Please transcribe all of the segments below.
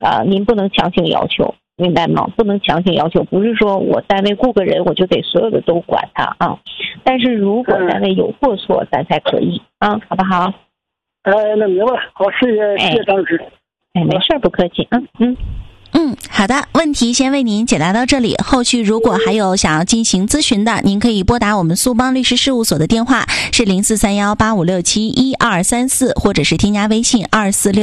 您不能强行要求，明白吗？不能强行要求，不是说我单位雇个人我就得所有的都管他啊。但是如果单位有过错，咱才可以啊，好不好？ 那明白了，好，谢谢张律师。 没事，不客气。 好的，问题先为您解答到这里。后续如果还有想要进行咨询的，您可以拨打我们苏邦律师事务所的电话是043185671234，或者是添加微信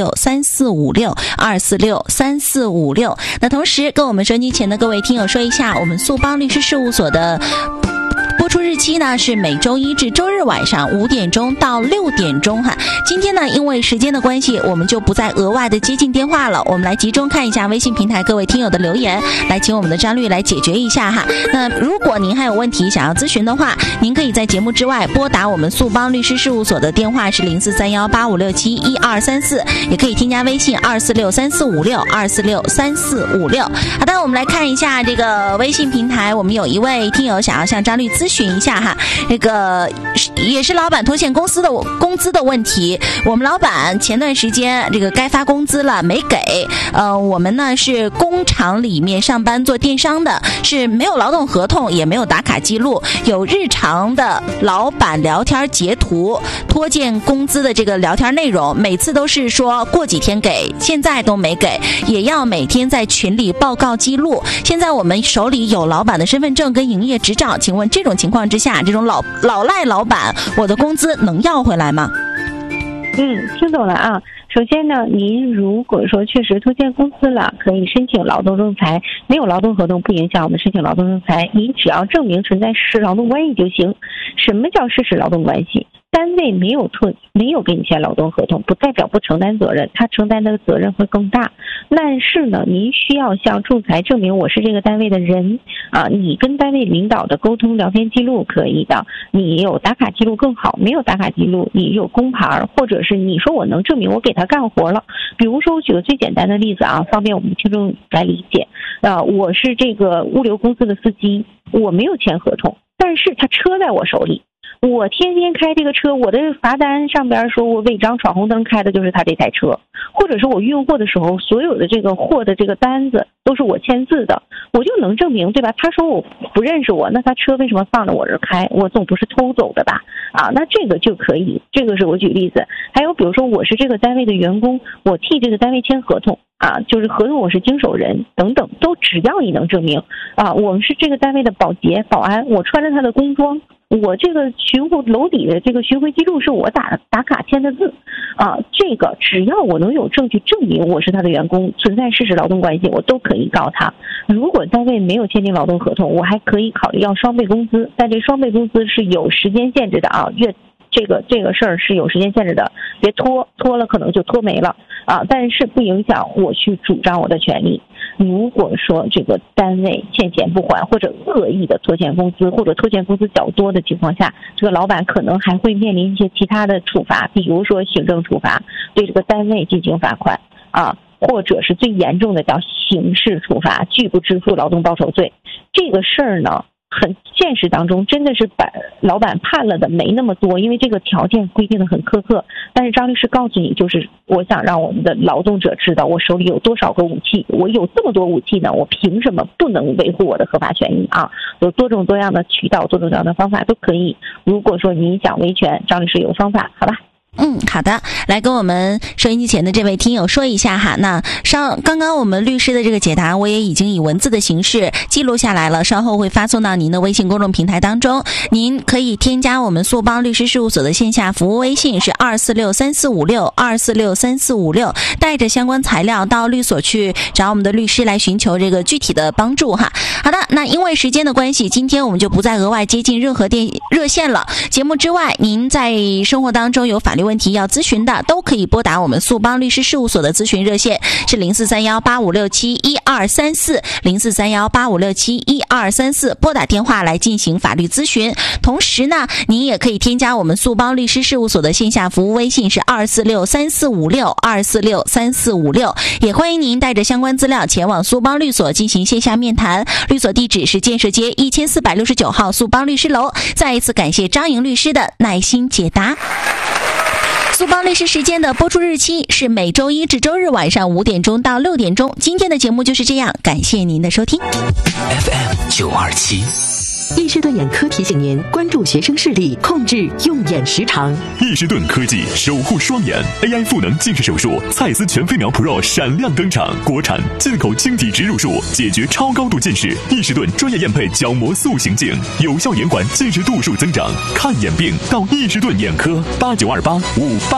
2463456，2463456。那同时跟我们收音机前的各位听友说一下，我们苏邦律师事务所的播出日期呢是每周一至周日晚上5点钟到6点钟哈。今天呢，因为时间的关系，我们就不再额外的接进电话了。我们来集中看一下微信平台各位听友的留言，来请我们的张律来解决一下哈。那如果您还有问题想要咨询的话，您可以在节目之外拨打我们苏邦律师事务所的电话是043185671234，也可以添加微信2463456，2463456。好的，我们来看一下这个微信平台，我们有一位听友想要向张律咨询一下哈，这个也是老板拖欠工资的问题。我们老板前段时间这个该发工资了没给，我们呢是工厂里面上班做电商的，是没有劳动合同也没有打卡记录，有日常的老板聊天截图拖欠工资的这个聊天内容，每次都是说过几天给，现在都没给，也要每天在群里报告记录。现在我们手里有老板的身份证跟营业执照，请问这种情况之下，这种老赖老板，我的工资能要回来吗？ 听懂了啊。首先呢，您如果说确实拖欠工资了，可以申请劳动仲裁，没有劳动合同不影响我们申请劳动仲裁，您只要证明存在事实劳动关系就行。什么叫事实劳动关系？单位没有给你签劳动合同，不代表不承担责任，他承担的责任会更大。但是呢，您需要向仲裁证明我是这个单位的人啊，你跟单位领导的沟通聊天记录可以的，你有打卡记录更好，没有打卡记录，你有工牌，或者是你说我能证明我给他干活了。比如说我举个最简单的例子啊，方便我们听众来理解。我是这个物流公司的司机，我没有签合同，但是他车在我手里。我天天开这个车，我的罚单上边说我违章闯红灯开的就是他这台车，或者是我运货的时候所有的这个货的这个单子都是我签字的，我就能证明，对吧？他说我不认识我，那他车为什么放着我这开？我总不是偷走的吧？那这个就可以，这个是我举例子。还有比如说我是这个单位的员工，我替这个单位签合同就是合同我是经手人等等，都只要你能证明我们是这个单位的保洁保安，我穿着他的工装，我这个巡护楼底的这个巡回记录是我打卡签的字这个只要我能有证据证明我是他的员工，存在事实劳动关系，我都可以告他。如果单位没有签订劳动合同，我还可以考虑要双倍工资，但这双倍工资是有时间限制的这个事儿是有时间限制的，别拖了可能就拖没了但是不影响我去主张我的权利。如果说这个单位欠钱不还，或者恶意的拖欠工资，或者拖欠工资较多的情况下，这个老板可能还会面临一些其他的处罚，比如说行政处罚，对这个单位进行罚款或者是最严重的叫刑事处罚，拒不支付劳动报酬罪。这个事儿呢，现实当中真的是把老板判了的没那么多，因为这个条件规定的很苛刻。但是张律师告诉你，就是我想让我们的劳动者知道我手里有多少个武器，我有这么多武器呢，我凭什么不能维护我的合法权益有多种多样的渠道，多种多样的方法都可以。如果说您想维权，张律师有方法，好吧？ 好的，来跟我们收音机前的这位听友说一下哈。那刚刚我们律师的这个解答，我也已经以文字的形式记录下来了，稍后会发送到您的微信公众平台当中。您可以添加我们苏邦律师事务所的线下服务微信是2463456，2463456，带着相关材料到律所去找我们的律师来寻求这个具体的帮助哈。好的，那因为时间的关系，今天我们就不再额外接近任何热线了。节目之外，您在生活当中有法律问题要咨询的，都可以拨打我们苏邦律师事务所的咨询热线是043185671234，043185671234，拨打电话来进行法律咨询。同时呢，您也可以添加我们苏邦律师事务所的线下服务微信是2463456，2463456，也欢迎您带着相关资料前往苏邦律所进行线下面谈。律所地址是建设街1469号苏邦律师楼。再一次感谢张莹律师的耐心解答。 速报历史时间的播出日期是每周一至周日晚上5点钟到6点钟。今天的节目就是这样，感谢您的收听。 FM927。 易士顿眼科提醒您关注学生视力，控制用眼时长。 易士顿科技守护双眼 AI 赋能近视手术，蔡司全飞秒 Pro 闪亮登场，国产进口晶体植入术，解决超高度近视。易士顿专业验配角膜塑形镜，有效延缓近视度数增长。看眼病到易士顿眼科，892858。